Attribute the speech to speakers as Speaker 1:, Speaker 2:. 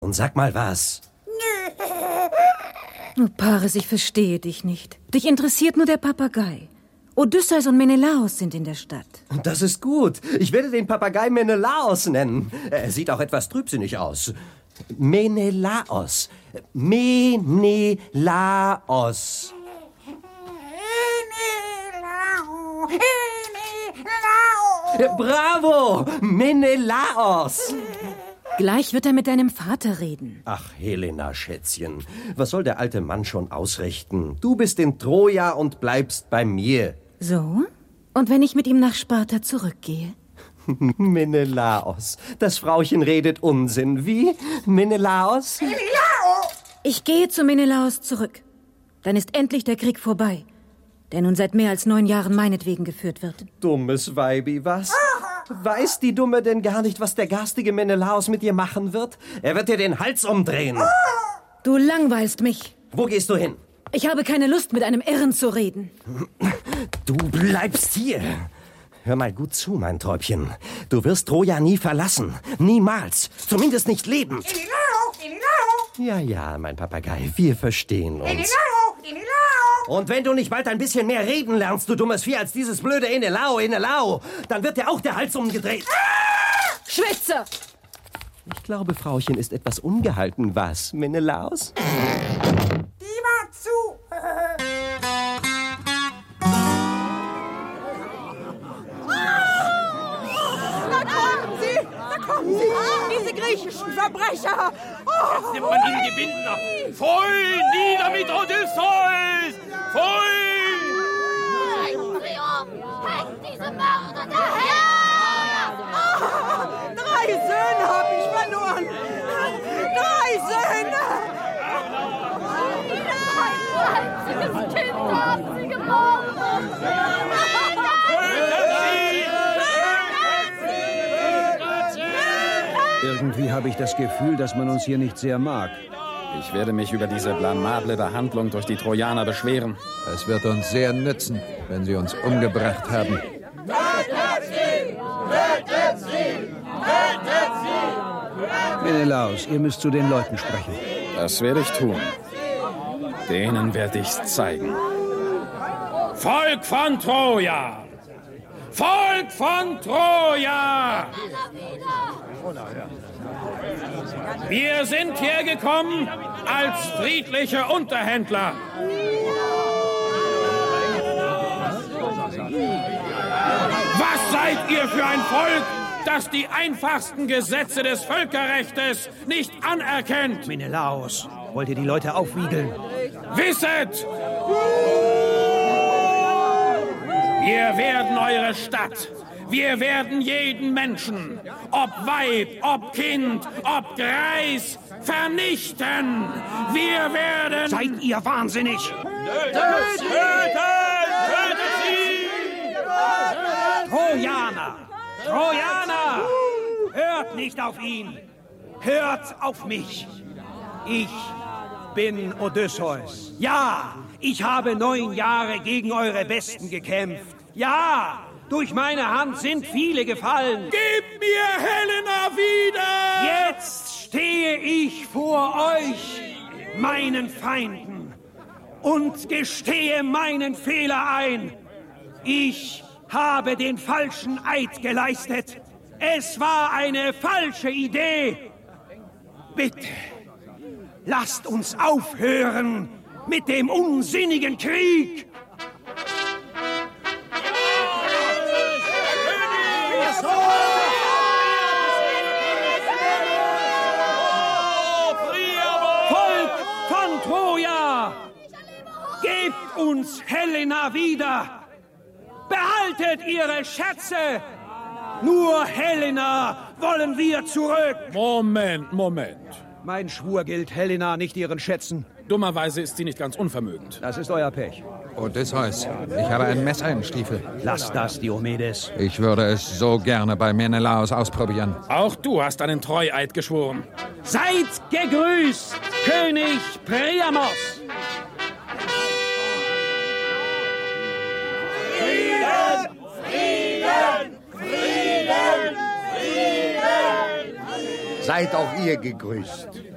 Speaker 1: schon, sag mal was.
Speaker 2: Oh, Paris, ich verstehe dich nicht. Dich interessiert nur der Papagei. Odysseus und Menelaos sind in der Stadt.
Speaker 1: Das ist gut. Ich werde den Papagei Menelaos nennen. Er sieht auch etwas trübsinnig aus. Menelaos. Menelaos. Bravo! Menelaos!
Speaker 2: Gleich wird er mit deinem Vater reden.
Speaker 1: Ach, Helena, Schätzchen, was soll der alte Mann schon ausrichten? Du bist in Troja und bleibst bei mir.
Speaker 2: So? Und wenn ich mit ihm nach Sparta zurückgehe?
Speaker 1: Menelaos, das Frauchen redet Unsinn. Wie? Menelaos?
Speaker 2: Ich gehe zu Menelaos zurück. Dann ist endlich der Krieg vorbei, der nun seit mehr als 9 Jahren meinetwegen geführt wird.
Speaker 1: Dummes Weibi, was? Weiß die Dumme denn gar nicht, was der garstige Menelaos mit dir machen wird? Er wird dir den Hals umdrehen.
Speaker 2: Du langweilst mich.
Speaker 1: Wo gehst du hin?
Speaker 2: Ich habe keine Lust, mit einem Irren zu reden.
Speaker 1: Du bleibst hier. Hör mal gut zu, mein Träubchen. Du wirst Troja nie verlassen. Niemals. Zumindest nicht lebend. Ja, mein Papagei, wir verstehen uns. Und wenn du nicht bald ein bisschen mehr reden lernst, du dummes Vieh, als dieses blöde Enelao, dann wird dir auch der Hals umgedreht.
Speaker 2: Schwätzer!
Speaker 1: Ich glaube, Frauchen ist etwas ungehalten. Was, Menelaos?
Speaker 3: Die war zu. Da kommen sie! Diese griechischen Verbrecher!
Speaker 4: Jetzt nimmt man ihnen die Binden ab. Pfui, nieder mit Odysseus! Pfui!
Speaker 5: Hängt sie um! Hängt diese Mörder daher!
Speaker 3: 3 Söhne habe ich verloren! 3 Söhne!
Speaker 5: Ein einziges Kind haben sie gemordet!
Speaker 6: Irgendwie habe ich das Gefühl, dass man uns hier nicht sehr mag.
Speaker 7: Ich werde mich über diese blamable Behandlung durch die Trojaner beschweren.
Speaker 8: Es wird uns sehr nützen, wenn sie uns umgebracht haben.
Speaker 6: Menelaos, ihr müsst zu den Leuten sprechen.
Speaker 7: Das werde ich tun. Denen werde ich's zeigen.
Speaker 4: Volk von Troja! Volk von Troja! Wir sind hergekommen als friedliche Unterhändler. Was seid ihr für ein Volk, das die einfachsten Gesetze des Völkerrechtes nicht anerkennt?
Speaker 6: Menelaos, wollt ihr die Leute aufwiegeln?
Speaker 4: Wisset! Wir werden eure Stadt. Wir werden jeden Menschen, ob Weib, ob Kind, ob Greis, vernichten. Wir werden...
Speaker 6: Seid ihr wahnsinnig?
Speaker 4: Tötet sie!
Speaker 6: Trojaner! Hört nicht auf ihn! Hört auf mich! Ich bin Odysseus. Ja, ich habe 9 Jahre gegen eure Besten gekämpft. Ja, durch meine Hand sind viele gefallen.
Speaker 4: Gebt mir Helena wieder!
Speaker 6: Jetzt stehe ich vor euch, meinen Feinden, und gestehe meinen Fehler ein. Ich habe den falschen Eid geleistet. Es war eine falsche Idee. Bitte, lasst uns aufhören mit dem unsinnigen Krieg. Volk von Troja, gebt uns Helena wieder. Behaltet ihre Schätze. Nur Helena wollen wir zurück.
Speaker 7: Moment.
Speaker 6: Mein Schwur gilt Helena, nicht ihren Schätzen.
Speaker 7: Dummerweise ist sie nicht ganz unvermögend.
Speaker 6: Das ist euer Pech.
Speaker 8: Odysseus, ich habe ein Messer im Stiefel.
Speaker 6: Lasst das, Diomedes.
Speaker 8: Ich würde es so gerne bei Menelaos ausprobieren.
Speaker 7: Auch du hast einen Treueid geschworen.
Speaker 6: Seid gegrüßt, König Priamos.
Speaker 9: Seid auch ihr gegrüßt.